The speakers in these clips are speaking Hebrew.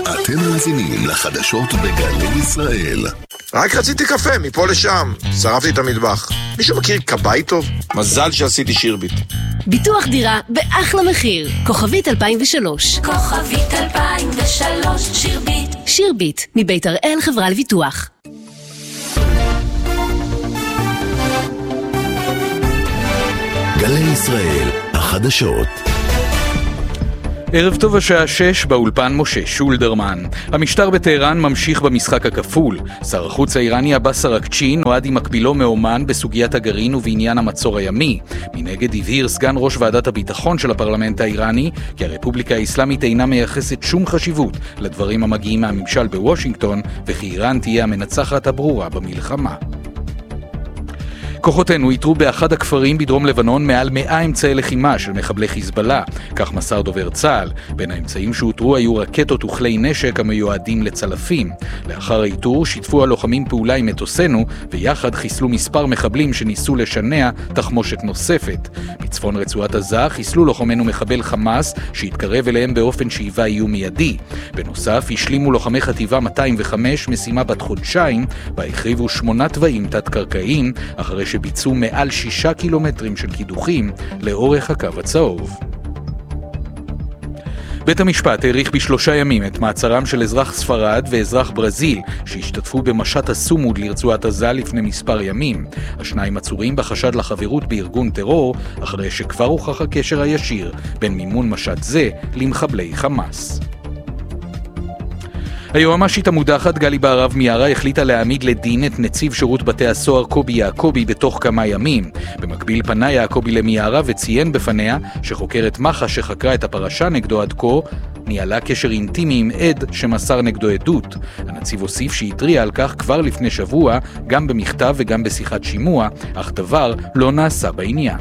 אתם מאזינים לחדשות בגלי ישראל. רק רציתי קפה מפה לשם, שרפתי את המטבח. מישהו מכיר כבאי טוב? מזל שעשיתי שירביט. ביטוח דירה באחלה מחיר. כוכבית 2003. כוכבית 2003 שירביט. שירביט מבית הראל חברה לביטוח. גלי ישראל, החדשות. ערב טוב השעה 6 באולפן משה שולדרמן. המשטר בטהרן ממשיך במשחק הכפול. שר החוץ האיראני עבאס אראגצ'י נועד עם מקבילו מאומן בסוגיית הגרעין ובעניין המצור הימי. מנגד הבהיר סגן ראש ועדת הביטחון של הפרלמנט האיראני כי הרפובליקה האסלאמית אינה מייחסת שום חשיבות לדברים המגיעים מהממשל בוושינגטון, וכי איראן תהיה המנצחת הברורה במלחמה. כוחותינו איתרו באחד הכפרים בדרום לבנון מעל 100 אמצעי לחימה של מחבלי חיזבאללה, כך מסר דובר צה"ל. בין האמצעים שהותרו היו רקטות וכלי נשק המיועדים לצלפים. לאחר האיתור שיתפו הלוחמים פעולה עם מטוסנו, ויחד חיסלו מספר מחבלים שניסו לשנע תחמושת נוספת. בצפון רצועת עזה חיסלו לוחמינו מחבל חמאס שהתקרב אליהם באופן שהיווה איום מיידי. בנוסף השלימו לוחמי חטיבה 205 משימה בת חודשיים, בה החריבו 8 תוואים תת-קרקעיים, אחרי שביצעו מעל 6 קילומטרים של קידוחים לאורך הקו הצהוב. בית המשפט העריך ב3 ימים את מעצרם של אזרח ספרד ואזרח ברזיל שהשתתפו במשט הסומוד לרצועת עזה לפני מספר ימים. השניים עצורים בחשד לחברות בארגון טרור, אחרי שכבר הוכח הקשר הישיר בין מימון משט זה למחבלי חמאס. היועמ"שית המודחת גלי בהרב מיארה החליטה להעמיד לדין את נציב שירות בתי הסוהר קובי יעקובי בתוך כמה ימים. במקביל פנה יעקובי למיארה וציין בפניה שחוקרת מח"ש שחקרה את הפרשה נגדו עד כה ניהלה קשר אינטימי עם עד שמסר נגדו עדות. הנציב הוסיף שהתריע על כך כבר לפני שבוע, גם במכתב וגם בשיחת שימוע, אך דבר לא נעשה בעניין.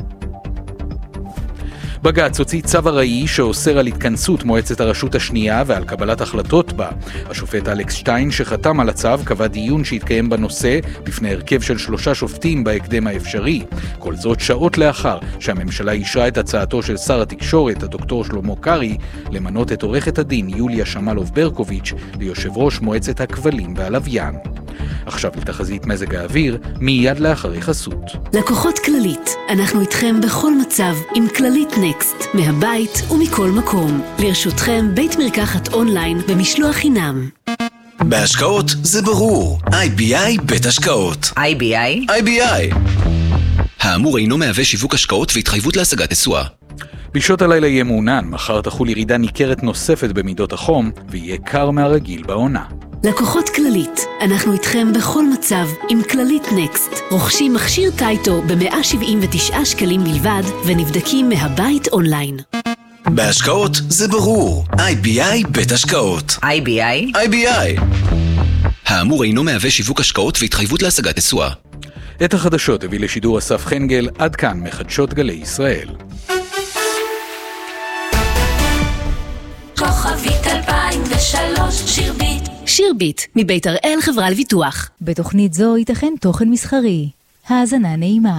בג"ץ הוציא צו ארעי שאוסר על התכנסות מועצת הרשות השנייה ועל קבלת החלטות בה. השופט אלכס שטיין שחתם על הצו קבע דיון שהתקיים בנושא בפני הרכב של 3 שופטים בהקדם האפשרי. כל זאת שעות לאחר שהממשלה אישרה את הצעתו של שר התקשורת, הדוקטור שלמה קרעי, למנות את עורכת הדין יוליה שמאלוב ברקוביץ' ליושב ראש מועצת הכבלים והלוויין. עכשיו לתחזית מזג האוויר, מיד לאחרי חסות. לקוחות כללית, אנחנו איתכם בכל מצב עם כללית נקסט, מהבית ומכל מקום. לרשותכם בית מרקחת אונליין במשלוח חינם. בהשקעות זה ברור. IBI בית השקעות. IBI. האמור אינו מהווה שיווק השקעות והתחייבות להשגת תשואה. בשעות הלילה יהיה מעונן, מחר תחול ירידה ניכרת נוספת במידות החום, ויהיה קר מהרגיל בעונה. לקוחות כללית, אנחנו איתכם בכל מצב עם כללית נקסט. רוכשים מכשיר טייטו ב179 שקלים בלבד ונבדקים מהבית אונליין. בהשקעות זה ברור. IBI בית השקעות. IBI. האמור אינו מהווה שיווק השקעות והתחייבות להשגת תשואה. את החדשות הביא לשידור אסף חנגל. עד כאן מחדשות גלי ישראל. כוכבית 2003 שירביט. שירביט מבית הראל חברה לביטוח. בתוכנית זו ייתכן תוכן מסחרי. האזנה נעימה.